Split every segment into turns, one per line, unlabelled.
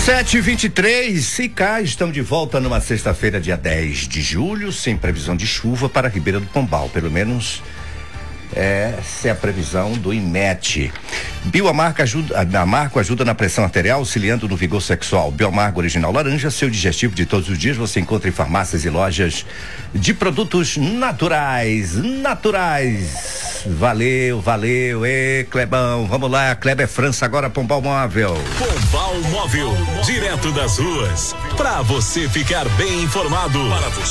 7h23, e cá estamos de volta numa sexta-feira, dia 10 de julho, sem previsão de chuva para Ribeira do Pombal, pelo menos essa é a previsão do IMET. Bioamargo ajuda na pressão arterial, auxiliando no vigor sexual. Bioamargo original laranja, seu digestivo de todos os dias, você encontra em farmácias e lojas de produtos naturais. Valeu, Clebão, vamos lá, Kleber França agora, Pombal Móvel.
Pombal Móvel, direto das ruas, pra você ficar bem informado.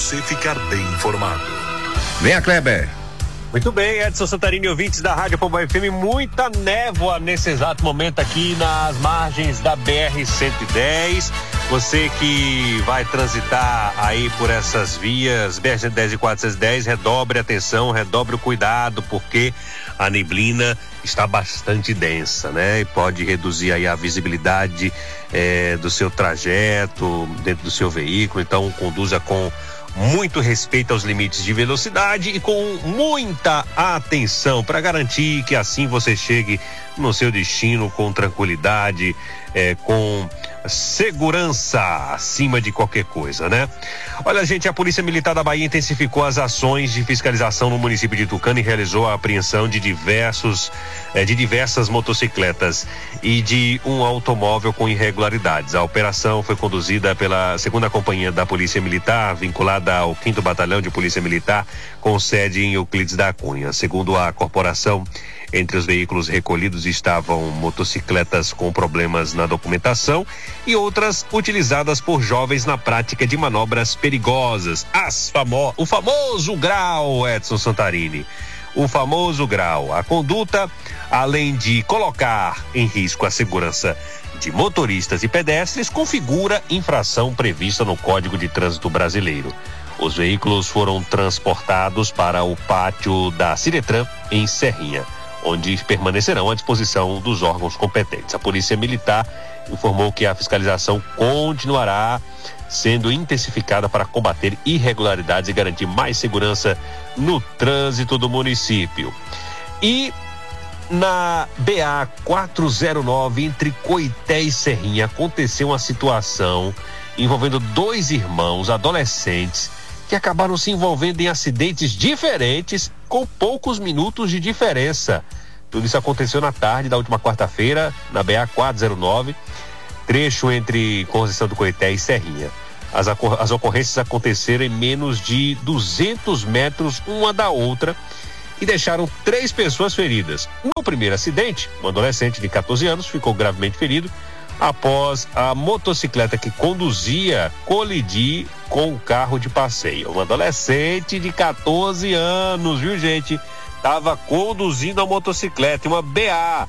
Venha, Kleber.
Muito bem, Edson Santarini e ouvintes da Rádio Pombal FM, muita névoa nesse exato momento aqui nas margens da BR-110. Você que vai transitar aí por essas vias, BR-110 e 410, redobre a atenção, redobre o cuidado, porque a neblina está bastante densa, né? E pode reduzir aí a visibilidade do seu trajeto, dentro do seu veículo, então conduza com muito respeito aos limites de velocidade e com muita atenção para garantir que assim você chegue no seu destino com tranquilidade, com segurança acima de qualquer coisa, né? Olha, gente, a Polícia Militar da Bahia intensificou as ações de fiscalização no município de Tucano e realizou a apreensão de diversas motocicletas e de um automóvel com irregularidades. A operação foi conduzida pela 2ª Companhia da Polícia Militar, vinculada ao 5º Batalhão de Polícia Militar, com sede em Euclides da Cunha. Segundo a corporação, entre os veículos recolhidos estavam motocicletas com problemas na documentação e outras utilizadas por jovens na prática de manobras perigosas. O famoso grau, Edson Santarini. O famoso grau. A conduta, além de colocar em risco a segurança de motoristas e pedestres, configura infração prevista no Código de Trânsito Brasileiro. Os veículos foram transportados para o pátio da Ciretran, em Serrinha, onde permanecerão à disposição dos órgãos competentes. A Polícia Militar informou que a fiscalização continuará sendo intensificada para combater irregularidades e garantir mais segurança no trânsito do município. E na BA 409, entre Coité e Serrinha, aconteceu uma situação envolvendo 2 irmãos adolescentes que acabaram se envolvendo em acidentes diferentes com poucos minutos de diferença. Tudo isso aconteceu na tarde da última quarta-feira, na BA 409, trecho entre Conceição do Coité e Serrinha. As ocorrências aconteceram em menos de 200 metros uma da outra e deixaram 3 pessoas feridas. No primeiro acidente, um adolescente de 14 anos ficou gravemente ferido após a motocicleta que conduzia colidir com o carro de passeio. Um adolescente de 14 anos, viu, gente? Estava conduzindo a motocicleta, uma BA,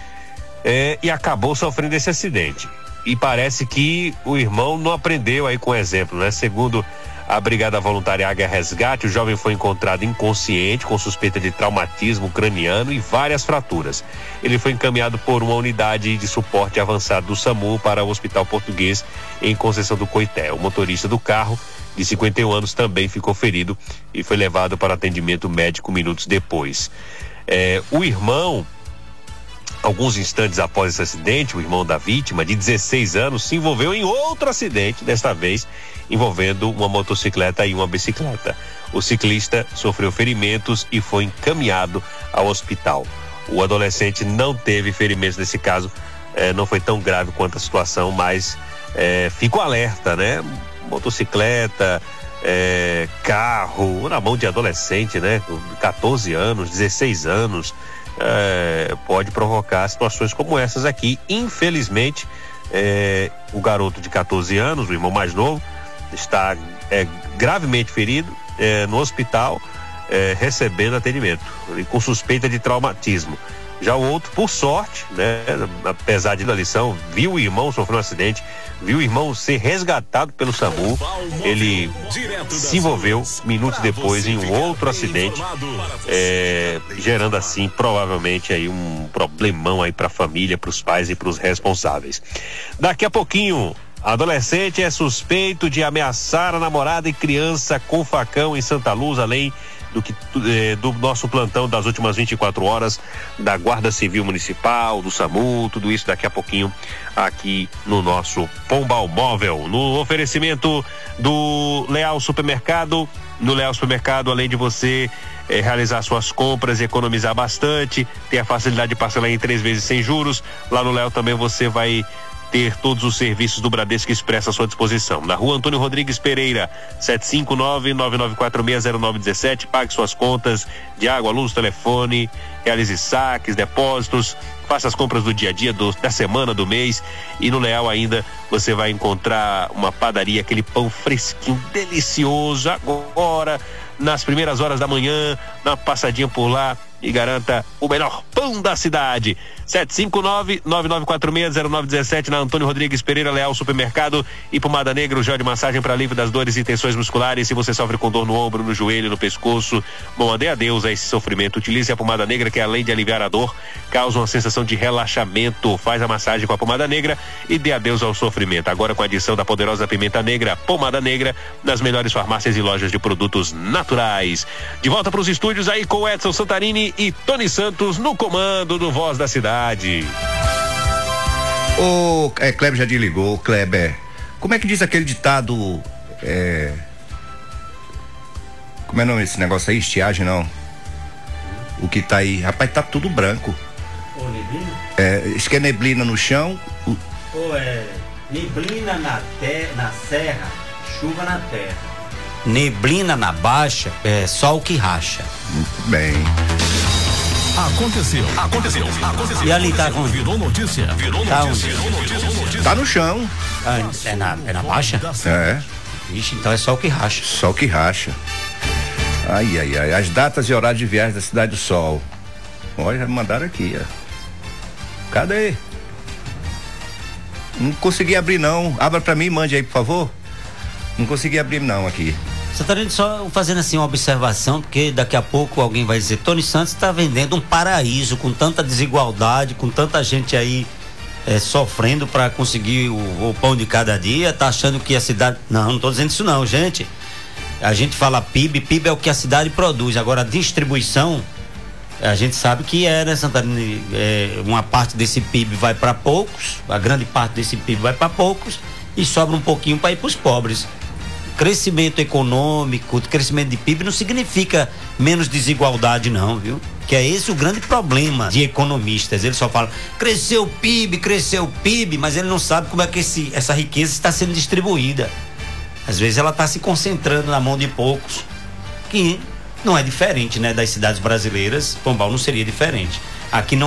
e acabou sofrendo esse acidente. E parece que o irmão não aprendeu aí com o exemplo, né? Segundo a Brigada Voluntária Águia Resgate, o jovem foi encontrado inconsciente, com suspeita de traumatismo craniano e várias fraturas. Ele foi encaminhado por uma unidade de suporte avançado do SAMU para o Hospital Português em Conceição do Coité. O motorista do carro, de 51 anos, também ficou ferido e foi levado para atendimento médico minutos depois. O irmão, alguns instantes após esse acidente, o irmão da vítima, de 16 anos, se envolveu em outro acidente, desta vez envolvendo uma motocicleta e uma bicicleta. O ciclista sofreu ferimentos e foi encaminhado ao hospital. O adolescente não teve ferimentos nesse caso, não foi tão grave quanto a situação, mas fica o alerta, né? Motocicleta, carro, na mão de adolescente, né? 14 anos, 16 anos, pode provocar situações como essas aqui. Infelizmente, o garoto de 14 anos, o irmão mais novo, está gravemente ferido no hospital, recebendo atendimento e com suspeita de traumatismo. Já o outro, por sorte, né, apesar de da lição, viu o irmão sofrer um acidente, viu o irmão ser resgatado pelo SAMU. Ele se envolveu minutos depois em um outro acidente, gerando assim provavelmente aí um problemão aí para a família, para os pais e para os responsáveis. Daqui a pouquinho, adolescente é suspeito de ameaçar a namorada e criança com facão em Santa Luz, além do nosso plantão das últimas 24 horas, da Guarda Civil Municipal, do SAMU, tudo isso daqui a pouquinho aqui no nosso Pombal Móvel, no oferecimento do Leal Supermercado. No Leal Supermercado, além de você realizar suas compras e economizar bastante, ter a facilidade de parcelar em 3 vezes sem juros, lá no Leal também você vai ter todos os serviços do Bradesco Expresso à sua disposição. Na Rua Antônio Rodrigues Pereira, 759-9946-0917. Pague suas contas de água, luz, telefone, realize saques, depósitos, faça as compras do dia a dia, da semana, do mês. E no Leal ainda você vai encontrar uma padaria, aquele pão fresquinho, delicioso, agora, nas primeiras horas da manhã, dá uma passadinha por lá e garanta o melhor pão da cidade. 759-9946-0917 na Antônio Rodrigues Pereira, Leal Supermercado. E Pomada Negra, o gel de massagem para alívio das dores e tensões musculares. Se você sofre com dor no ombro, no joelho, no pescoço, bom, dê adeus a esse sofrimento. Utilize a Pomada Negra, que além de aliviar a dor, causa uma sensação de relaxamento. Faz a massagem com a Pomada Negra e dê adeus ao sofrimento. Agora com a adição da poderosa pimenta negra, Pomada Negra, nas melhores farmácias e lojas de produtos naturais. De volta para os estúdios aí com Edson Santarini e Tony Santos no comando do Voz da Cidade.
Kleber já desligou. Kleber, como é que diz aquele ditado, como é o nome desse negócio aí? Estiagem, não? O que tá aí, rapaz, tá tudo branco.
Neblina?
Isso que é neblina no chão.
Neblina na serra, chuva na terra. Neblina na baixa, sol que racha.
Muito bem.
Aconteceu.
E ali tá onde?
Virou notícia.
Tá onde?
Tá no chão.
É na baixa? Ixi, então é sol que racha.
Sol que racha. Ai. As datas e horários de viagem da Cidade do Sol. Olha, já me mandaram aqui, ó. Cadê? Não consegui abrir, não. Abra pra mim e mande aí, por favor. Não consegui abrir, não, aqui.
Santarém, só fazendo assim uma observação, porque daqui a pouco alguém vai dizer: Tony Santos está vendendo um paraíso com tanta desigualdade, com tanta gente aí sofrendo para conseguir o pão de cada dia, tá achando que a cidade... Não tô dizendo isso não, gente. A gente fala PIB é o que a cidade produz. Agora a distribuição, a gente sabe que né, Santarém, uma parte desse PIB vai para poucos, a grande parte desse PIB vai para poucos e sobra um pouquinho para ir para os pobres. Crescimento econômico, crescimento de PIB não significa menos desigualdade não, viu? Que é esse o grande problema de economistas. Eles só falam, cresceu o PIB, mas ele não sabe como é que essa riqueza está sendo distribuída. Às vezes ela está se concentrando na mão de poucos, que não é diferente, né, das cidades brasileiras. Pombal não seria diferente. Aqui não